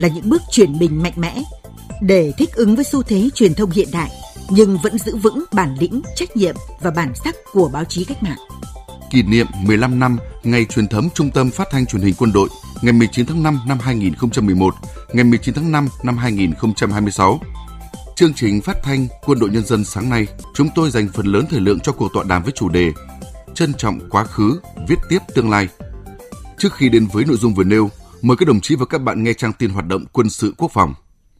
là những bước chuyển mình mạnh mẽ để thích ứng với xu thế truyền thông hiện đại, nhưng vẫn giữ vững bản lĩnh, trách nhiệm và bản sắc của báo chí cách mạng. Kỷ niệm 15 năm ngày truyền thống Trung tâm Phát thanh Truyền hình Quân đội, ngày 19 tháng 5 năm 2011, ngày 19 tháng 5 năm 2026. Chương trình phát thanh Quân đội Nhân dân sáng nay, chúng tôi dành phần lớn thời lượng cho cuộc tọa đàm với chủ đề Trân trọng quá khứ, viết tiếp tương lai. Trước khi đến với nội dung vừa nêu, mời các đồng chí và các bạn nghe trang tin hoạt động quân sự quốc phòng.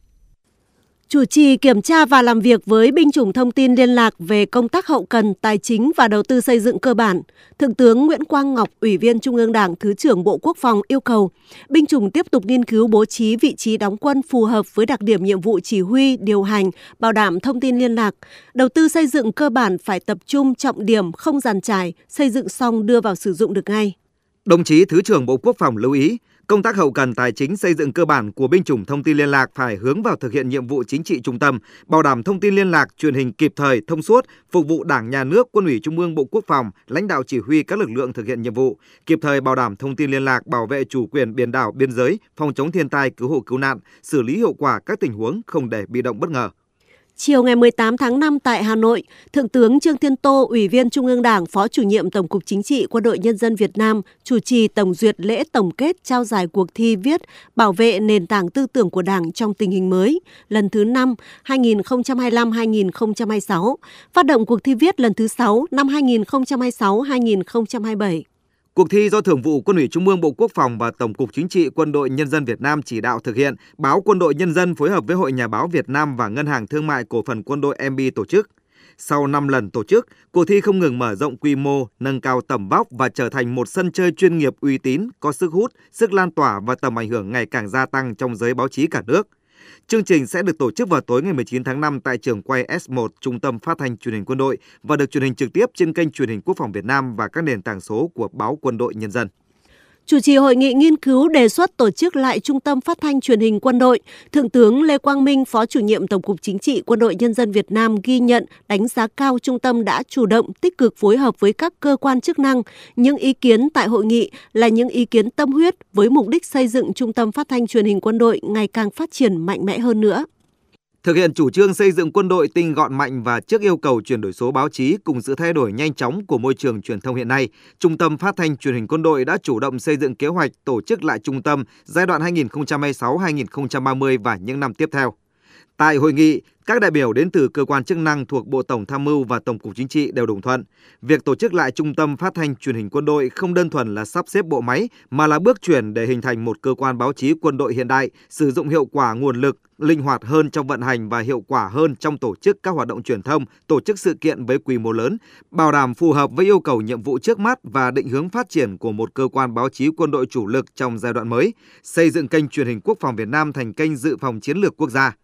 Chủ trì kiểm tra và làm việc với binh chủng thông tin liên lạc về công tác hậu cần, tài chính và đầu tư xây dựng cơ bản, Thượng tướng Nguyễn Quang Ngọc, Ủy viên Trung ương Đảng, Thứ trưởng Bộ Quốc phòng yêu cầu binh chủng tiếp tục nghiên cứu bố trí vị trí đóng quân phù hợp với đặc điểm nhiệm vụ chỉ huy, điều hành, bảo đảm thông tin liên lạc. Đầu tư xây dựng cơ bản phải tập trung trọng điểm, không dàn trải, xây dựng xong đưa vào sử dụng được ngay. Đồng chí Thứ trưởng Bộ Quốc phòng lưu ý, công tác hậu cần tài chính xây dựng cơ bản của binh chủng thông tin liên lạc phải hướng vào thực hiện nhiệm vụ chính trị trung tâm, bảo đảm thông tin liên lạc, truyền hình kịp thời, thông suốt, phục vụ Đảng, Nhà nước, Quân ủy Trung ương, Bộ Quốc phòng, lãnh đạo chỉ huy các lực lượng thực hiện nhiệm vụ, kịp thời bảo đảm thông tin liên lạc, bảo vệ chủ quyền biển đảo, biên giới, phòng chống thiên tai, cứu hộ cứu nạn, xử lý hiệu quả các tình huống không để bị động bất ngờ. Chiều ngày 18 tháng 5 tại Hà Nội, Thượng tướng Trương Thiên Tô, Ủy viên Trung ương Đảng, Phó Chủ nhiệm Tổng cục Chính trị Quân đội Nhân dân Việt Nam, chủ trì tổng duyệt lễ tổng kết trao giải cuộc thi viết Bảo vệ nền tảng tư tưởng của Đảng trong tình hình mới, lần thứ 5, 2025-2026, phát động cuộc thi viết lần thứ 6 năm 2026-2027. Cuộc thi do Thường vụ Quân ủy Trung ương, Bộ Quốc phòng và Tổng cục Chính trị Quân đội Nhân dân Việt Nam chỉ đạo thực hiện, Báo Quân đội Nhân dân phối hợp với Hội Nhà báo Việt Nam và Ngân hàng Thương mại Cổ phần Quân đội MB tổ chức. Sau 5 lần tổ chức, cuộc thi không ngừng mở rộng quy mô, nâng cao tầm vóc và trở thành một sân chơi chuyên nghiệp uy tín, có sức hút, sức lan tỏa và tầm ảnh hưởng ngày càng gia tăng trong giới báo chí cả nước. Chương trình sẽ được tổ chức vào tối ngày 19 tháng 5 tại trường quay S1 Trung tâm Phát thanh Truyền hình Quân đội và được truyền hình trực tiếp trên kênh Truyền hình Quốc phòng Việt Nam và các nền tảng số của Báo Quân đội Nhân dân. Chủ trì hội nghị nghiên cứu đề xuất tổ chức lại Trung tâm Phát thanh Truyền hình Quân đội, Thượng tướng Lê Quang Minh, Phó Chủ nhiệm Tổng cục Chính trị Quân đội Nhân dân Việt Nam ghi nhận, đánh giá cao trung tâm đã chủ động, tích cực phối hợp với các cơ quan chức năng. Những ý kiến tại hội nghị là những ý kiến tâm huyết với mục đích xây dựng Trung tâm Phát thanh Truyền hình Quân đội ngày càng phát triển mạnh mẽ hơn nữa. Thực hiện chủ trương xây dựng quân đội tinh gọn mạnh và trước yêu cầu chuyển đổi số báo chí cùng sự thay đổi nhanh chóng của môi trường truyền thông hiện nay, Trung tâm Phát thanh Truyền hình Quân đội đã chủ động xây dựng kế hoạch tổ chức lại trung tâm giai đoạn 2026-2030 và những năm tiếp theo. Tại hội nghị, các đại biểu đến từ cơ quan chức năng thuộc Bộ Tổng Tham mưu và Tổng cục Chính trị đều đồng thuận. Việc tổ chức lại Trung tâm Phát thanh Truyền hình Quân đội không đơn thuần là sắp xếp bộ máy, mà là bước chuyển để hình thành một cơ quan báo chí quân đội hiện đại, sử dụng hiệu quả nguồn lực, linh hoạt hơn trong vận hành và hiệu quả hơn trong tổ chức các hoạt động truyền thông, tổ chức sự kiện với quy mô lớn, bảo đảm phù hợp với yêu cầu nhiệm vụ trước mắt và định hướng phát triển của một cơ quan báo chí quân đội chủ lực trong giai đoạn mới, xây dựng kênh Truyền hình Quốc phòng Việt Nam thành kênh dự phòng chiến lược quốc gia.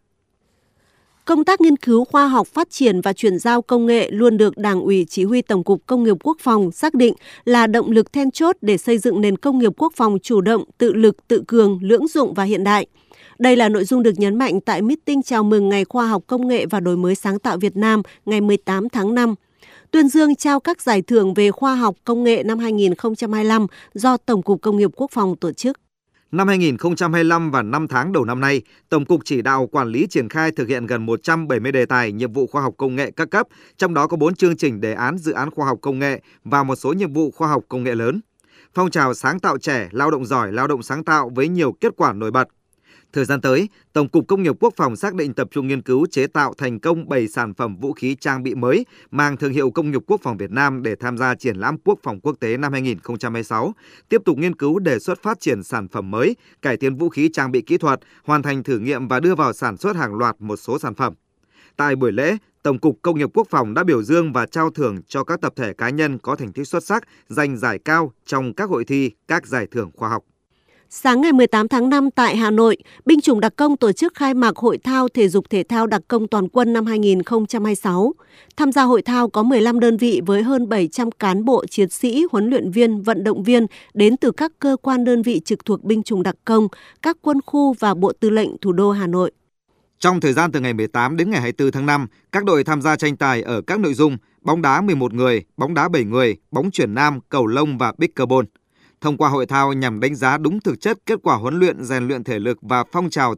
Công tác nghiên cứu khoa học phát triển và chuyển giao công nghệ luôn được Đảng ủy Chỉ huy Tổng cục Công nghiệp Quốc phòng xác định là động lực then chốt để xây dựng nền công nghiệp quốc phòng chủ động, tự lực, tự cường, lưỡng dụng và hiện đại. Đây là nội dung được nhấn mạnh tại meeting chào mừng Ngày Khoa học Công nghệ và Đổi mới sáng tạo Việt Nam ngày 18 tháng 5. Tuyên dương trao các giải thưởng về khoa học công nghệ năm 2025 do Tổng cục Công nghiệp Quốc phòng tổ chức. Năm 2025 và 5 tháng đầu năm nay, Tổng cục chỉ đạo quản lý triển khai thực hiện gần 170 đề tài nhiệm vụ khoa học công nghệ các cấp, trong đó có 4 chương trình đề án dự án khoa học công nghệ và một số nhiệm vụ khoa học công nghệ lớn. Phong trào sáng tạo trẻ, lao động giỏi, lao động sáng tạo với nhiều kết quả nổi bật. Thời gian tới, Tổng cục Công nghiệp Quốc phòng xác định tập trung nghiên cứu chế tạo thành công 7 sản phẩm vũ khí trang bị mới mang thương hiệu Công nghiệp Quốc phòng Việt Nam để tham gia triển lãm quốc phòng quốc tế năm 2026, tiếp tục nghiên cứu đề xuất phát triển sản phẩm mới, cải tiến vũ khí trang bị kỹ thuật, hoàn thành thử nghiệm và đưa vào sản xuất hàng loạt một số sản phẩm. Tại buổi lễ, Tổng cục Công nghiệp Quốc phòng đã biểu dương và trao thưởng cho các tập thể cá nhân có thành tích xuất sắc, giành giải cao trong các hội thi, các giải thưởng khoa học. Sáng ngày 18 tháng 5 tại Hà Nội, Binh chủng đặc công tổ chức khai mạc Hội thao Thể dục Thể thao đặc công toàn quân năm 2026. Tham gia hội thao có 15 đơn vị với hơn 700 cán bộ, chiến sĩ, huấn luyện viên, vận động viên đến từ các cơ quan đơn vị trực thuộc Binh chủng đặc công, các quân khu và Bộ Tư lệnh Thủ đô Hà Nội. Trong thời gian từ ngày 18 đến ngày 24 tháng 5, các đội tham gia tranh tài ở các nội dung bóng đá 11 người, bóng đá 7 người, bóng chuyền nam, cầu lông và pickleball. Thông qua hội thao nhằm đánh giá đúng thực chất kết quả huấn luyện rèn luyện thể lực và phong trào